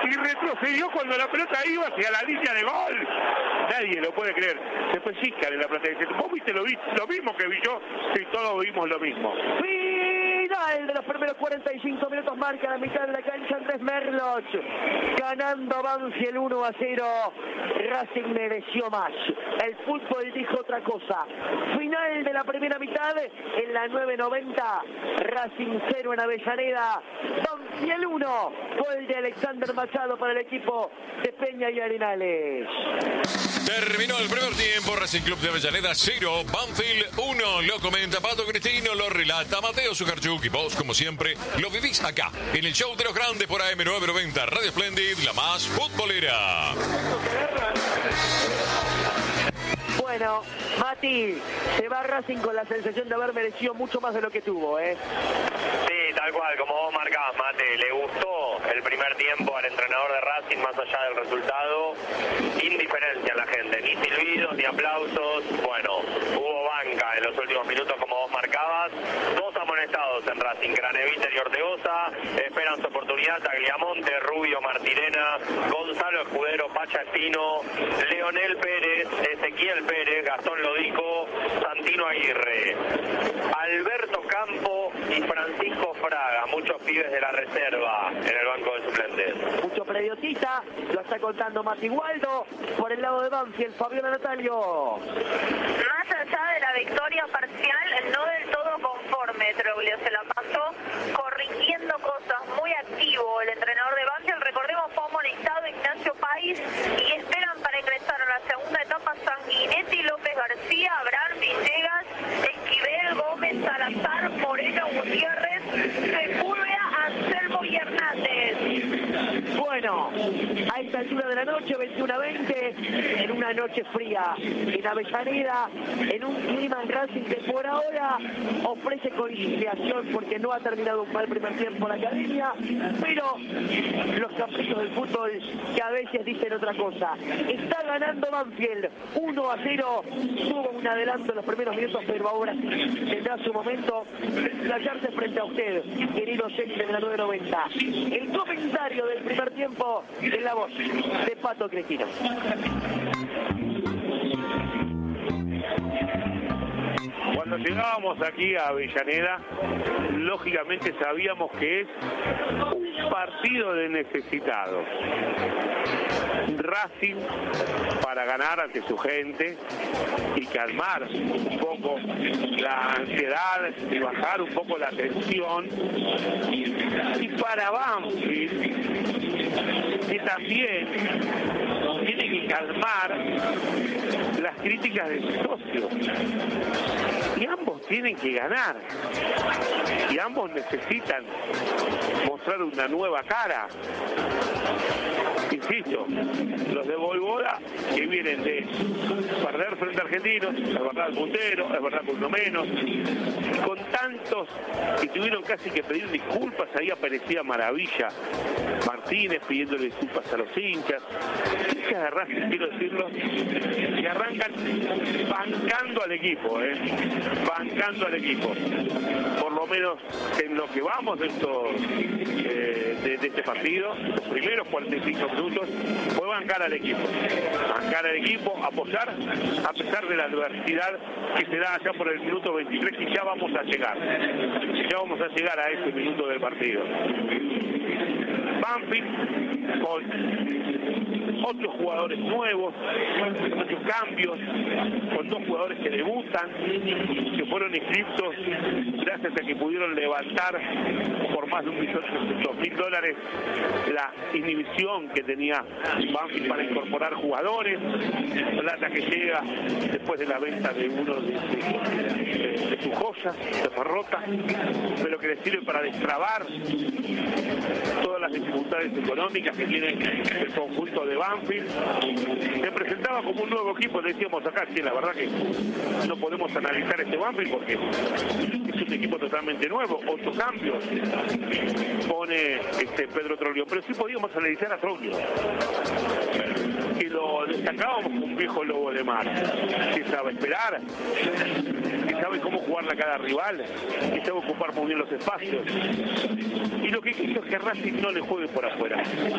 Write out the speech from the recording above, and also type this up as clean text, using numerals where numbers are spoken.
y retrocedió cuando la pelota iba hacia la línea de gol. Nadie lo puede creer. Después Ciscar en la platea dice, vos viste lo mismo que vi yo, sí, todos vimos lo mismo. Final de los primeros 45 minutos, marca la mitad de la cancha Andrés Merlos, ganando Banfield 1-0. Racing mereció más, el fútbol dijo otra cosa. Final de la primera mitad, en la 9:90, Racing 0 en Avellaneda, Banfield 1, gol de Alexander Machado para el equipo de Peña y Arenales. Terminó el primer tiempo, Racing Club de Avellaneda 0, Banfield 1. Lo comenta Pato Cristino, lo relata Mateo Zuccarchuk y vos, como siempre, lo vivís acá, en el show de los grandes por AM990, Radio Splendid, la más futbolera. Bueno, Mati, se va Racing con la sensación de haber merecido mucho más de lo que tuvo, ¿eh? Sí, tal cual, como vos marcabas, Mate, le gustó el primer tiempo al entrenador de Racing, más allá del resultado, indiferencia en la gente, ni silbidos, ni aplausos, bueno, hubo banca en los últimos minutos, como vos marcabas, dos amonestados en Racing, Craneviter y Ortegoza, esperan su oportunidad, Tagliamonte, Rubio, Martirena, Gonzalo Escudero, Pacha Espino, Leonel Pérez, Ezequiel Pérez, Gastón Lodico, Santino Aguirre, Alberto Campo y Francisco Fraga, muchos pibes de la reserva en el banco de suplentes. Mucho periodista, lo está contando Mati Waldo, por el lado de Banfield, Fabiola Natalio. Más allá de la victoria parcial, no del todo conforme, Troglio se la pasó corrigiendo cosas, muy activo el entrenador de Banfield. Recordemos, fue amonestado Ignacio País y esperan para ingresar a la segunda etapa Sanguinetti, López García, Abraham Villegas, Esquivel, Gómez, Salazar, Moreno, Gutiérrez, Sepúlveda, Anselmo y Hernández. Bueno, a esta altura de la noche, 21:20, en una noche fría, en Avellaneda, en un clima en Racing que por ahora ofrece conciliación porque no ha terminado un mal primer tiempo la academia, pero los caprichos del fútbol que a veces dicen otra cosa. Está ganando Banfield 1-0, tuvo un adelanto en los primeros minutos, pero ahora sí tendrá su momento de playarse frente a usted, querido oyente de la 990. El comentario del primer tiempo en la voz de Pato Cristino. Cuando llegábamos aquí a Avellaneda, lógicamente sabíamos que es un partido de necesitados. Racing para ganar ante su gente y calmar un poco la ansiedad y bajar un poco la tensión. Y para Banfield, que también tiene que calmar las críticas de sus socios. Y ambos tienen que ganar. Y ambos necesitan mostrar una nueva cara. Insisto, los de Voivoda que vienen de perder frente a Argentinos, es verdad el puntero, es verdad por uno menos, con tantos que tuvieron casi que pedir disculpas, ahí aparecía Maravilla Martínez pidiéndole disculpas a los hinchas de Racing, quiero decirlo, que arrancan bancando al equipo, bancando al equipo, por lo menos en lo que vamos de este partido, los primeros 45 minutos fue bancar al equipo, apoyar a pesar de la adversidad que se da allá por el minuto 23 y ya vamos a llegar a ese minuto del partido. Banfield con otros jugadores nuevos, muchos cambios, con dos jugadores que debutan, que fueron inscriptos gracias a que pudieron levantar por más de $1.200.000 la inhibición que tenía Banfield para incorporar jugadores, plata que llega después de la venta de uno de sus joyas, de Ferrota, pero que le sirve para destrabar todas las dificultades económicas que tiene el conjunto de Banfield. Se presentaba como un nuevo equipo, decíamos acá, sí, la verdad que no podemos analizar este Banfield porque es un equipo totalmente nuevo, 8 cambios pone Pedro Troglio, pero sí podíamos analizar a Troglio, que lo destacábamos como un viejo lobo de mar, que sabe esperar, que sabe cómo jugarla a cada rival, que sabe ocupar muy bien los espacios, y lo que quiso es que Racing no le juegue por afuera.